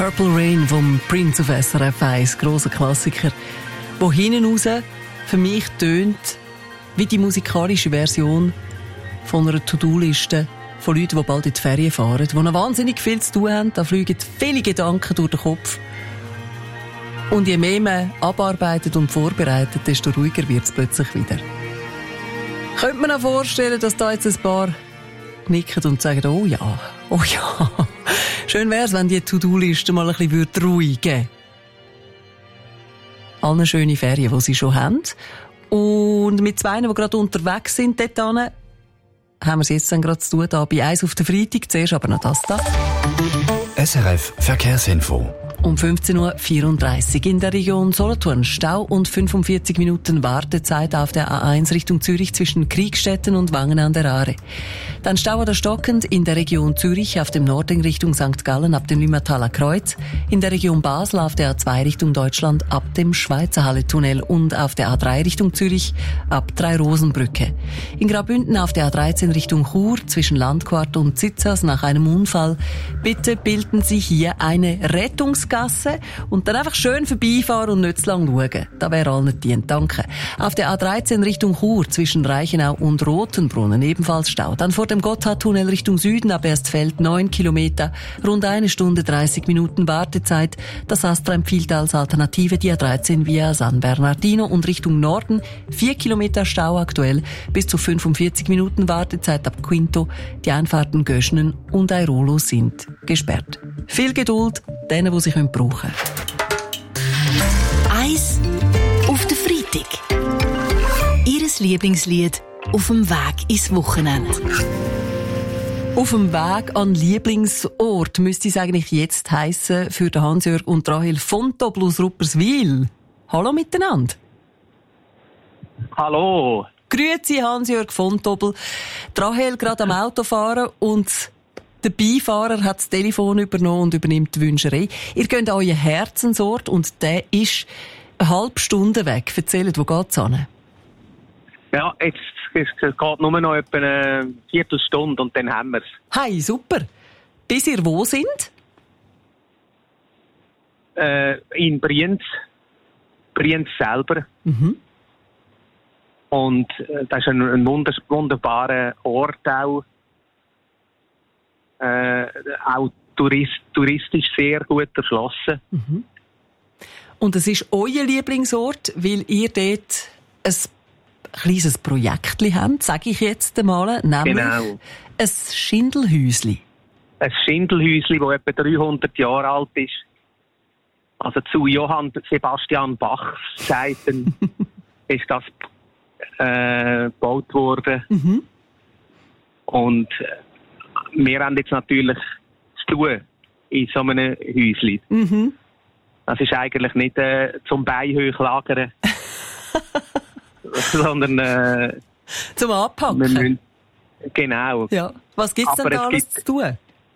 Purple Rain vom Prince auf SRF 1, grosser Klassiker, wo hinten raus für mich tönt wie die musikalische Version von einer To-Do-Liste von Leuten, die bald in die Ferien fahren, die noch wahnsinnig viel zu tun haben. Da fliegen viele Gedanken durch den Kopf. Und je mehr man abarbeitet und vorbereitet, desto ruhiger wird es plötzlich wieder. Könnte man auch vorstellen, dass da jetzt ein paar nicken und sagen, oh ja. Schön wäre es, wenn die To-Do-Liste mal ein bisschen ruhigen würde. Allen schöne Ferien, die sie schon haben. Und mit zwei, die gerade unterwegs sind, dort haben wir es jetzt dann gerade zu tun, da bei 1 auf den Freitag. Zuerst aber noch das da. SRF Verkehrsinfo. Um 15.34 Uhr in der Region Solothurn Stau und 45 Minuten Wartezeit auf der A1 Richtung Zürich zwischen Kriegstetten und Wangen an der Aare. Dann Stau oder stockend in der Region Zürich auf dem Norden Richtung St. Gallen ab dem Limmertaler Kreuz, in der Region Basel auf der A2 Richtung Deutschland ab dem Schweizerhalle-Tunnel und auf der A3 Richtung Zürich ab Drei-Rosen-Brücke. In Graubünden auf der A13 Richtung Chur zwischen Landquart und Zitzers nach einem Unfall. Bitte bilden Sie hier eine Rettungsgasse und dann einfach schön vorbeifahren und nicht zu lang schauen. Da wäre allen dient. Danke. Auf der A13 Richtung Chur zwischen Reichenau und Rotenbrunnen ebenfalls Stau. Dann vor dem Gotthardtunnel Richtung Süden ab Erstfeld 9 Kilometer, rund 1 Stunde 30 Minuten Wartezeit. Das Astra empfiehlt als Alternative die A13 via San Bernardino und Richtung Norden 4 Kilometer Stau aktuell, bis zu 45 Minuten Wartezeit ab Quinto. Die Einfahrten Göschnen und Airolo sind gesperrt. Viel Geduld, denen, die sie brauchen können. 1 auf den Freitag. Ihres Lieblingslied auf dem Weg ins Wochenende. Auf dem Weg an Lieblingsort müsste es eigentlich jetzt heissen für den Hans-Jörg und Rahel von Tobel aus Rupperswil. Hallo miteinander. Hallo. Grüezi Hans-Jörg von Tobel. Rahel gerade am Autofahren und der Beifahrer hat das Telefon übernommen und übernimmt die Wünscherei. Ihr geht an euren Herzensort und der ist eine halbe Stunde weg. Erzählt, wo geht's hin? Ja, es geht nur noch etwa eine Viertelstunde und dann haben wir es. Hey, super. Bis ihr wo sind? In Brienz. Brienz selber. Mhm. Und das ist ein wunderbarer Ort auch. Auch touristisch sehr gut erschlossen. Mhm. Und es ist euer Lieblingsort, weil ihr dort ein kleines Projektchen habt, sage ich jetzt einmal, nämlich genau. ein Schindelhäusli. Ein Schindelhäusli, das etwa 300 Jahre alt ist. Also zu Johann Sebastian Bachs Zeiten ist das gebaut worden. Mhm. Und wir haben jetzt natürlich zu tun in so einem Häusli. Mhm. Das ist eigentlich nicht zum Beihöchlagern, sondern zum Anpacken. wir müssen, genau. Ja. Was gibt's denn da alles zu tun?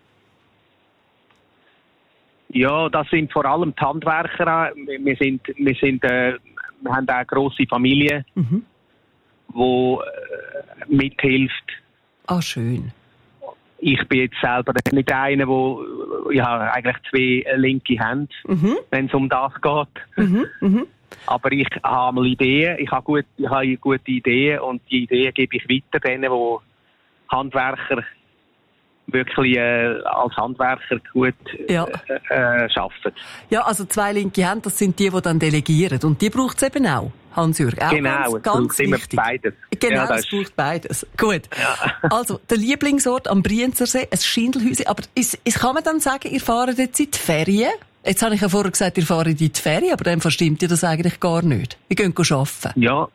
Ja, das sind vor allem die Handwerker. Wir haben auch eine grosse Familie, die mithilft. Ah, schön. Ich bin jetzt selber nicht einer, der eigentlich 2 linke Hände, wenn es um das geht. Aber ich habe mal Ideen, ich habe gute Ideen und die Ideen gebe ich weiter denen, die Handwerker wirklich als Handwerker gut arbeiten. Ja, also 2 linke Hände, das sind die dann delegieren. Und die braucht es eben auch, Hans-Jürg. Genau, ganz immer wichtig. Beides. Genau, ja, es braucht beides. Gut. Ja. Also, der Lieblingsort am Brienzersee, ein Schindelhäuschen. Aber kann man dann sagen, ihr fahrt jetzt in die Ferien? Jetzt habe ich ja vorher gesagt, ihr fahrt in die Ferien, aber dann verstimmt ihr das eigentlich gar nicht. Ihr geht arbeiten. Ja,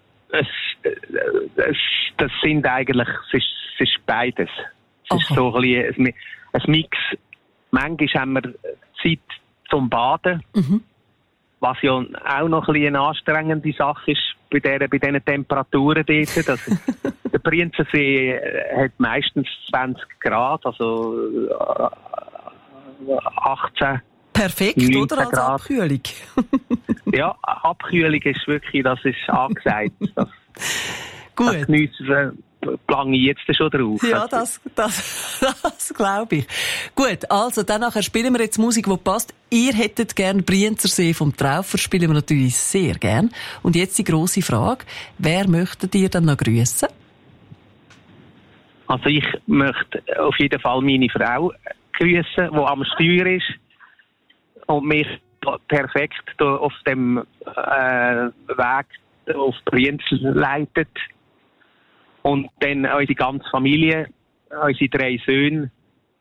das sind eigentlich, es ist beides. Es ist so ein bisschen ein Mix. Manchmal haben wir Zeit zum Baden, was ja auch noch ein bisschen eine anstrengende Sache ist bei diesen Temperaturen dort. Der Brienzersee hat meistens 20 Grad, also 18. Perfekt, oder? Als Grad. Abkühlung. Ja, Abkühlung ist wirklich, das ist angesagt. Gut. Das geniessen plange ich jetzt schon drauf. Ja, das glaube ich. Gut, also dann nachher spielen wir jetzt Musik, die passt. Ihr hättet gern Brienzersee vom Traufer, spielen wir natürlich sehr gern. Und jetzt die grosse Frage, wer möchtet ihr dann noch grüssen? Also ich möchte auf jeden Fall meine Frau grüssen, die am Steuer ist und mich perfekt auf dem Weg auf Brienz leitet. Und dann unsere ganze Familie, unsere 3 Söhne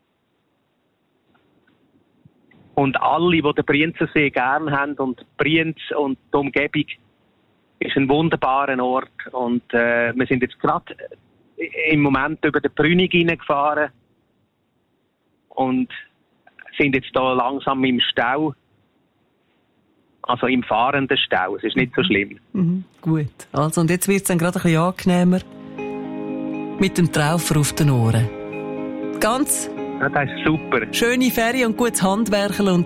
und alle, die den Brienzersee gerne haben. Und Brienz und die Umgebung ist ein wunderbarer Ort. Und wir sind jetzt gerade im Moment über den Brünig hineingefahren und sind jetzt da langsam im Stau. Also im fahrenden Stau. Es ist nicht so schlimm. Gut. Also, und jetzt wird es dann gerade ein bisschen angenehmer. Mit dem Traufer auf den Ohren. Ganz ja, das ist super. Schöne Ferien und gutes Handwerkeln und